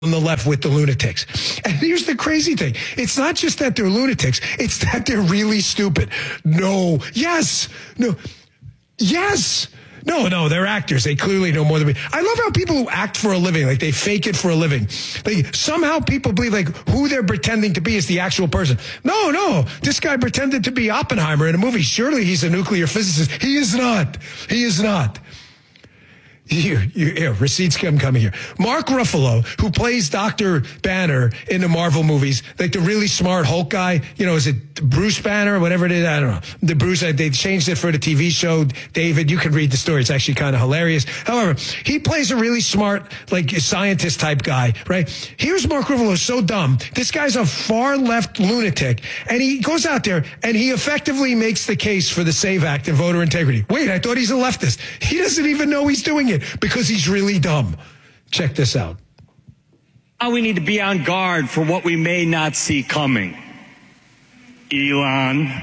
on the left with the lunatics. And here's the crazy thing. It's not just that they're lunatics. It's that they're really stupid. No. Yes. No. Yes. No, they're actors. They clearly know more than me. I love how people who act for a living, like they fake it for a living. Like somehow people believe like who they're pretending to be is the actual person. No. This guy pretended to be Oppenheimer in a movie. Surely he's a nuclear physicist. He is not. Here, receipts coming here. Mark Ruffalo, who plays Dr. Banner in the Marvel movies, like the really smart Hulk guy, is it Bruce Banner or whatever it is? I don't know. The Bruce, they changed it for the TV show. David, you can read the story. It's actually kind of hilarious. However, he plays a really smart, like scientist type guy, right? Here's Mark Ruffalo, so dumb. This guy's a far left lunatic, and he goes out there and he effectively makes the case for the SAVE Act and voter integrity. Wait, I thought he's a leftist. He doesn't even know he's doing it. Because he's really dumb. Check this out. Now we need to be on guard for what we may not see coming. Elon.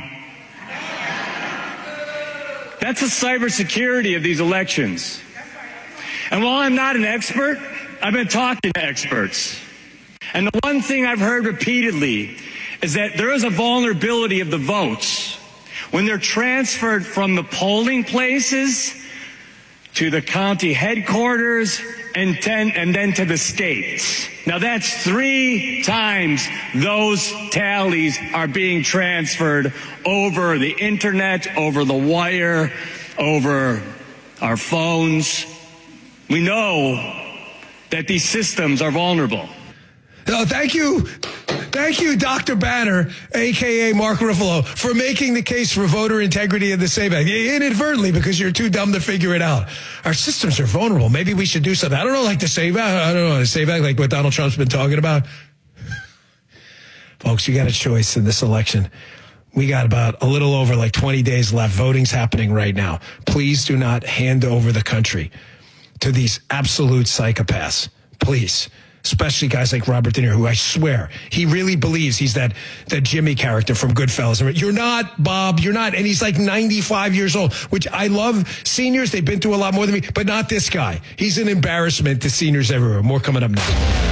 That's the cybersecurity of these elections. And while I'm not an expert, I've been talking to experts. And the one thing I've heard repeatedly is that there is a vulnerability of the votes when they're transferred from the polling places to the county headquarters, and then to the states. Now that's 3 times those tallies are being transferred over the internet, over the wire, over our phones. We know that these systems are vulnerable. Oh, thank you. Thank you, Dr. Banner, a.k.a. Mark Ruffalo, for making the case for voter integrity in the SAVE Act. Inadvertently, because you're too dumb to figure it out. Our systems are vulnerable. Maybe we should do something. I don't know, like the SAVE Act. I don't know, the SAVE Act, like what Donald Trump's been talking about. Folks, you got a choice in this election. We got about a little over 20 days left. Voting's happening right now. Please do not hand over the country to these absolute psychopaths. Please. Especially guys like Robert De Niro, who I swear, he really believes he's that Jimmy character from Goodfellas. You're not, Bob, you're not. And he's like 95 years old, which I love seniors. They've been through a lot more than me, but not this guy. He's an embarrassment to seniors everywhere. More coming up next.